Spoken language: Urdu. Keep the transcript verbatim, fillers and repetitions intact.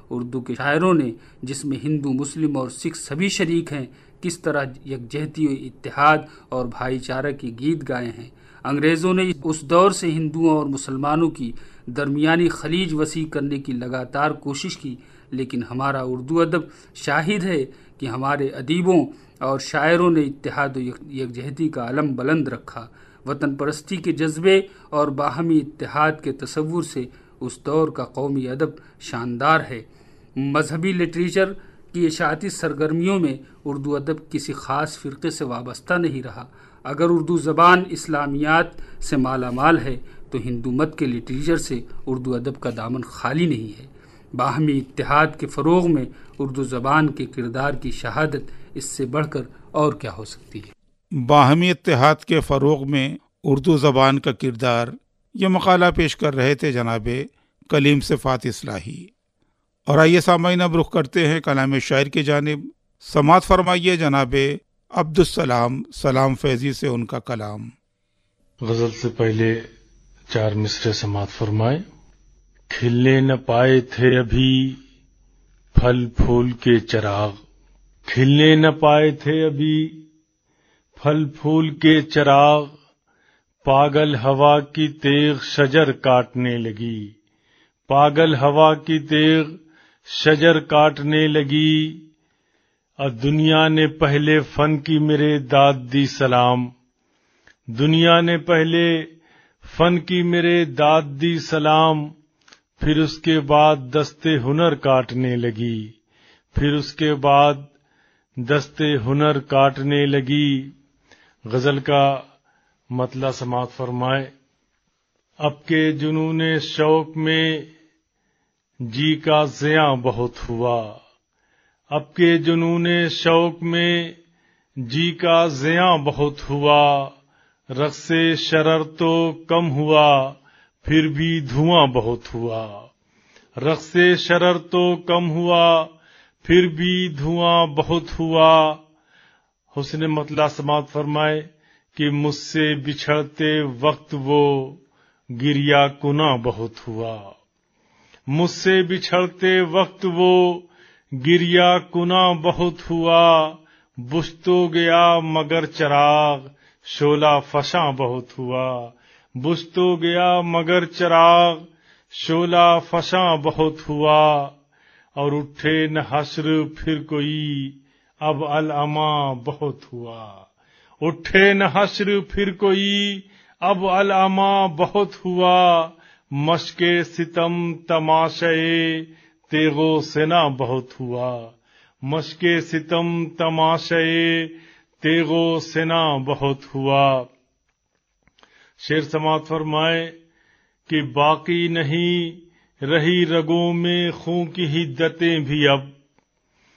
اردو کے شاعروں نے، جس میں ہندو، مسلم اور سکھ سبھی شریک ہیں، کس طرح یکجہتی، اتحاد اور بھائی چارہ کے گیت گائے ہیں۔ انگریزوں نے اس دور سے ہندوؤں اور مسلمانوں کی درمیانی خلیج وسیع کرنے کی لگاتار کوشش کی، لیکن ہمارا اردو ادب شاہد ہے کہ ہمارے ادیبوں اور شاعروں نے اتحاد و یکجہتی کا علم بلند رکھا۔ وطن پرستی کے جذبے اور باہمی اتحاد کے تصور سے اس دور کا قومی ادب شاندار ہے۔ مذہبی لٹریچر کی اشاعتی سرگرمیوں میں اردو ادب کسی خاص فرقے سے وابستہ نہیں رہا۔ اگر اردو زبان اسلامیات سے مالا مال ہے تو ہندو مت کے لٹریچر سے اردو ادب کا دامن خالی نہیں ہے۔ باہمی اتحاد کے فروغ میں اردو زبان کے کردار کی شہادت اس سے بڑھ کر اور کیا ہو سکتی ہے؟ باہمی اتحاد کے فروغ میں اردو زبان کا کردار، یہ مقالہ پیش کر رہے تھے جناب کلیم صفات اصلاحی۔ اور آئیے سامعین، اب رخ کرتے ہیں کلام شاعر کی جانب۔ سماعت فرمائیے جناب عبدالسلام سلام فیضی سے ان کا کلام۔ غزل سے پہلے چار مصرے سماعت فرمائے۔ کھلنے نہ پائے تھے ابھی پھل پھول کے چراغ، کھلنے نہ پائے تھے ابھی پھل پھول کے چراغ، پاگل ہوا کی تیغ شجر کاٹنے لگی، پاگل ہوا کی تیغ شجر کاٹنے لگی، اور دنیا نے پہلے فن کی میرے داد دی سلام، دنیا نے پہلے فن کی میرے داد دی سلام، پھر اس کے بعد دستے ہنر کاٹنے لگی، پھر اس کے بعد دستے ہنر کاٹنے لگی۔ غزل کا مطلع سماعت فرمائے۔ اب کے جنون شوق میں جی کا زیاں بہت ہوا، اب کے جنون شوق میں جی کا زیاں بہت ہوا، رقص شرر تو کم ہوا پھر بھی دھواں بہت ہوا، رقص شرر تو کم ہوا پھر بھی دھواں بہت ہوا۔ حسن مطلع سماعت فرمائے کہ مجھ سے بچھڑتے وقت وہ گریا کنا بہت ہوا، مجھ سے بچھڑتے وقت وہ گریا کنا بہت ہوا، بجھ تو گیا مگر چراغ شعلہ فشاں بہت ہوا، بجھ تو گیا مگر چراغ شعلہ فشاں بہت ہوا، اور اٹھے نہ حشر پھر کوئی اب العماں بہت ہوا، اٹھے نہ حشر پھر کوئی اب العماں بہت ہوا، مشق ستم تماشائے تیغ و سنا بہت ہوا، مشق ستم تماشائے تیغ و سنا بہت ہوا۔ شعر سماعت فرمائے کہ باقی نہیں رہی رگوں میں خون کی حدتیں بھی اب،